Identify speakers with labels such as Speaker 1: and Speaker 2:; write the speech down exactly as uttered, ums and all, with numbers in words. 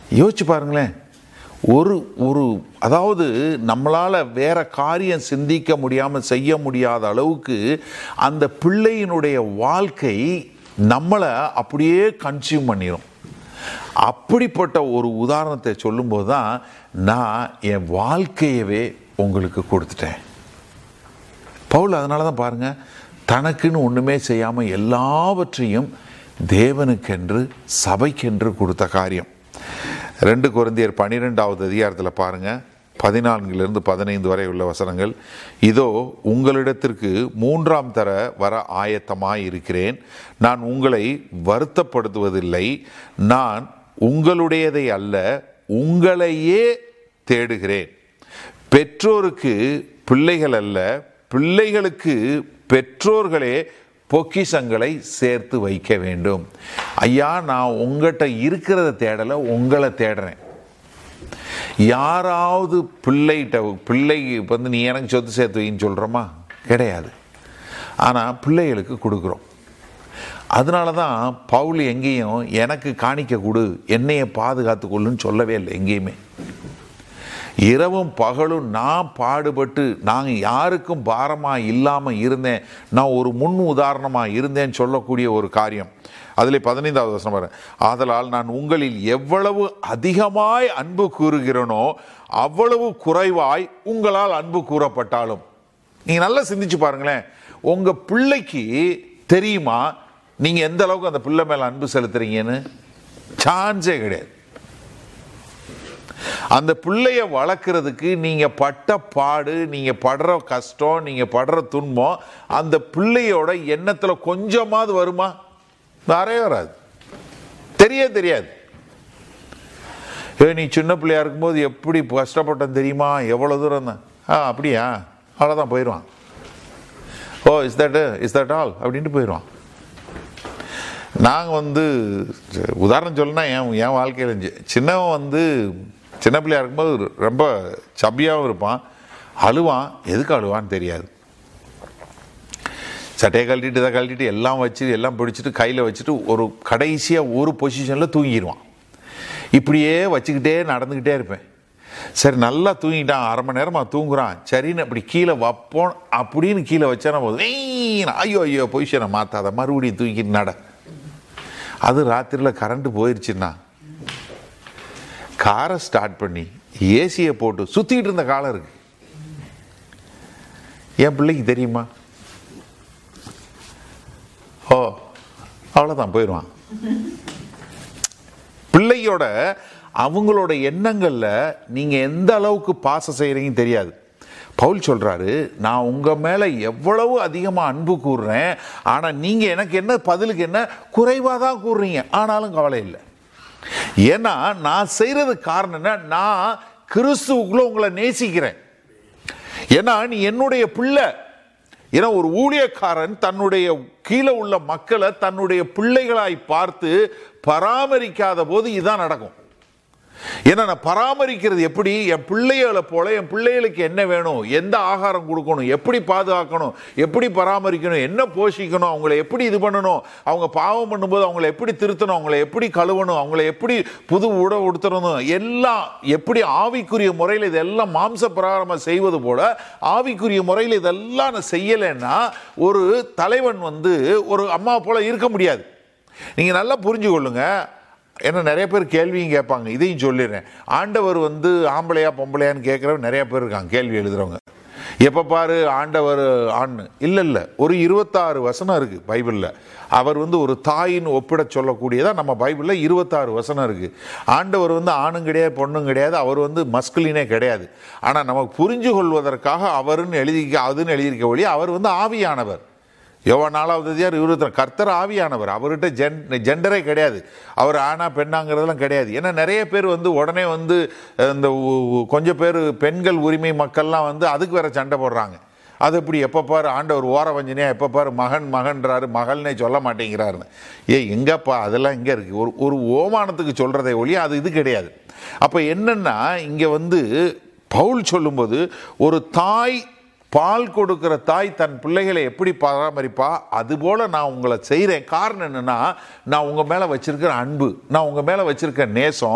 Speaker 1: யோசிச்சு பாருங்களேன். ஒரு ஒரு அதாவது நம்மளால் வேற காரியம் சிந்திக்க முடியாமல் செய்ய முடியாத அளவுக்கு அந்த பிள்ளையினுடைய வாழ்க்கை நம்மளை அப்படியே கன்சியூம் பண்ணிடும். அப்படிப்பட்ட ஒரு உதாரணத்தை சொல்லும்போது தான் நான் என் வாழ்க்கையவே உங்களுக்கு கொடுத்துட்டேன். பவுல் அதனால தான் பாருங்கள், தனக்குன்னு ஒன்றுமே செய்யாமல் எல்லாவற்றையும் தேவனுக்கென்று சபைக்கென்று கொடுத்த காரியம். ரெண்டு கொரிந்தியர் பன்னிரெண்டாவது அதிகாரத்தில் பாருங்கள், பதினான்கிலிருந்து பதினைந்து வரை உள்ள வசனங்கள். இதோ உங்களிடத்திற்கு மூன்றாம் தர வர ஆயத்தமாய் இருக்கிறேன். நான் உங்களை வருத்தப்படுத்துவதில்லை. நான் உங்களுடையதை அல்ல, உங்களையே தேடுகிறேன். பெற்றோருக்கு பிள்ளைகள் அல்ல, பிள்ளைகளுக்கு பெற்றோர்களே பொக்கிஷங்களை சேர்த்து வைக்க வேண்டும். ஐயா, நான் உங்கள்கிட்ட இருக்கிறத தேடலை, உங்களை தேடுறேன். யாராவது பிள்ளைகிட்ட பிள்ளை வந்து நீ எனக்கு சொத்து சேர்த்து வைன்னு சொல்கிறோமா? கிடையாது. ஆனால் பிள்ளைகளுக்கு கொடுக்குறோம். அதனால தான் பவுல் எங்கேயும் எனக்கு காணிக்க கொடு, என்னையை பாதுகாத்து கொள்ளுன்னு சொல்லவே இல்லை. எங்கேயுமே இரவும் பகலும் நான் பாடுபட்டு நான் யாருக்கும் பாரமாக இல்லாமல் இருந்தேன், நான் ஒரு முன் உதாரணமாக இருந்தேன்னு சொல்லக்கூடிய ஒரு காரியம். அதில் பதினைந்தாவது வசனம் வர, ஆதலால் நான் உங்களில் எவ்வளவு அதிகமாய் அன்பு கூறுகிறேனோ அவ்வளவு குறைவாய் உங்களால் அன்பு கூறப்பட்டாலும். நீங்கள் நல்லா சிந்திச்சு பாருங்களேன். உங்கள் பிள்ளைக்கு தெரியுமா நீங்கள் எந்த அளவுக்கு அந்த பிள்ளை மேலே அன்பு செலுத்துறீங்கன்னு? சான்ஸே கிடையாது. அந்த பிள்ளைய வளர்க்குறதுக்கு நீங்கள் பட்ட பாடு, நீங்கள் படுற கஷ்டம், நீங்கள் படுற துன்பம் அந்த பிள்ளையோட எண்ணத்தில் கொஞ்சமாவது வருமா? வரவே வராது. தெரிய தெரியாது. ஏ நீ சின்ன பிள்ளையா இருக்கும்போது எப்படி கஷ்டப்பட்டேன் தெரியுமா, எவ்வளோ தூரம் தான். ஆ அப்படியா, அவ்வளோதான், போயிடுவான். ஓ is that is that all அப்படின்ட்டு போயிடுவான். நாங்கள் வந்து உதாரணம் சொல்லணும்னா என் என் வாழ்க்கையில் இருந்துச்சு. சின்னவன் வந்து சின்ன பிள்ளையா இருக்கும்போது ரொம்ப சப்பியாகவும் இருப்பான், அழுவான். எதுக்கு அழுவான்னு தெரியாது. சட்டையை கழட்டிட்டு இதை கழட்டிட்டு எல்லாம் வச்சு எல்லாம் பிடிச்சிட்டு கையில் வச்சுட்டு ஒரு கடைசியாக ஒரு பொசிஷனில் தூங்கிடுவான். இப்படியே வச்சுக்கிட்டே நடந்துக்கிட்டே இருப்பேன். சரி நல்லா தூங்கிட்டான், அரை மணி நேரமாக தூங்குறான், சரின்னு அப்படி கீழே வைப்போம் அப்படின்னு கீழே வச்சா போதும், ஐயோ ஐயோ பொசிஷனை மாற்றாத, மறுபடியும் தூங்கிட்டு நட. அது ராத்திரியில் கரண்ட்டு போயிடுச்சுன்னா காரை ஸ்டார்ட் பண்ணி ஏசியை போட்டு சுற்றிக்கிட்டு இருந்த காலம் இருக்கு. என் பிள்ளைக்கு தெரியுமா? ஓ அவ்வளோதான், போயிடுவான். பிள்ளையோட அவங்களோட எண்ணங்களில் நீங்கள் எந்த அளவுக்கு பாசம் செய்கிறீங்கன்னு தெரியாது. பவுல் சொல்கிறாரு, நான் உங்கள் மேலே எவ்வளவு அதிகமாக அன்பு கூறுறேன், ஆனால் நீங்கள் எனக்கு என்ன பதிலுக்கு என்ன குறைவாக தான் கூறுறீங்க, ஆனாலும் கவலை இல்லை. ஏன்னா நான் செய்கிறது காரணம் என்ன, நான் கிறிஸ்துவுக்குள்ள உங்களை நேசிக்கிறேன். ஏன்னா நீ என்னுடைய பிள்ளை. ஏன்னா ஒரு ஊழியக்காரன் தன்னுடைய கீழே உள்ள மக்களை தன்னுடைய பிள்ளைகளாய் பார்த்து பராமரிக்காத போது இதுதான் நடக்கும். ஏன்னா நான் பராமரிக்கிறது எப்படி, என் பிள்ளைகளை போல என் பிள்ளைகளுக்கு என்ன வேணும், எந்த ஆகாரம் கொடுக்கணும், எப்படி பாதுகாக்கணும், எப்படி பராமரிக்கணும், என்ன போஷிக்கணும், அவங்கள எப்படி இது பண்ணணும், அவங்க பாவம் பண்ணும்போது அவங்கள எப்படி திருத்தணும், அவங்கள எப்படி கழுவணும், அவங்கள எப்படி புது உடை உடுத்தணும், எல்லாம் எப்படி ஆவிக்குரிய முறையில் இதெல்லாம் மாம்ச பிரகாரமாக செய்வது போல ஆவிக்குரிய முறையில் இதெல்லாம் நான் செய்யலைன்னா ஒரு தலைவன் வந்து ஒரு அம்மா போல இருக்க முடியாது. நீங்கள் நல்லா புரிஞ்சு கொள்ளுங்க. ஏன்னா நிறைய பேர் கேள்வியும் கேட்பாங்க, இதையும் சொல்லிடுறேன். ஆண்டவர் வந்து ஆம்பளையா பொம்பளையான்னு கேட்குறவங்க நிறைய பேர் இருக்காங்க, கேள்வி எழுதுறவங்க. எப்போ பாரு ஆண்டவர் ஆண் இல்லை இல்லை, ஒரு இருபத்தாறு வசனம் இருக்குது பைபிளில். அவர் வந்து ஒரு தாயின் ஒப்பிட சொல்லக்கூடியதான் நம்ம பைபிளில் இருபத்தாறு வசனம் இருக்குது. ஆண்டவர் வந்து ஆணும் கிடையாது பொண்ணும் கிடையாது, அவர் வந்து மஸ்குலினே கிடையாது. ஆனால் நமக்கு புரிஞ்சு கொள்வதற்காக அவருன்னு எழுதிக்க அதுன்னு எழுதியிருக்க வழி, அவர் வந்து ஆவியானவர். யோவான் நாலாவது அதிகாரம் இருபத்தி கர்த்தர் ஆவியானவர், அவர்கிட்ட ஜென் ஜெண்டரே கிடையாது, அவர் ஆனா பெண்ணாங்கிறதெல்லாம் கிடையாது. ஏன்னா நிறைய பேர் வந்து உடனே வந்து இந்த கொஞ்சம் பேர் பெண்கள் உரிமை மக்கள்லாம் வந்து அதுக்கு வேற சண்டை போடுறாங்க. அது எப்படி எப்போ பாரு ஆண்டவர் ஓர வஞ்சனையா, எப்போ பாரு மகன் மகன்றாரு, மகள்னே சொல்ல மாட்டேங்கிறாருன்னு. ஏ எங்கப்பா அதெல்லாம் எங்கே இருக்குது? ஒரு ஒரு ஓமானத்துக்கு சொல்கிறதே ஒழிய அது இது கிடையாது. அப்போ என்னன்னா இங்கே வந்து பவுல் சொல்லும்போது ஒரு தாய் பால் கொடுக்கிற தாய் தன் பிள்ளைகளை எப்படி பராமரிப்பா, அதுபோல் நான் உங்களை செய்கிறேன். காரணம் என்னென்னா நான் உங்கள் மேலே வச்சுருக்கிற அன்பு, நான் உங்கள் மேலே வச்சுருக்க நேசம்,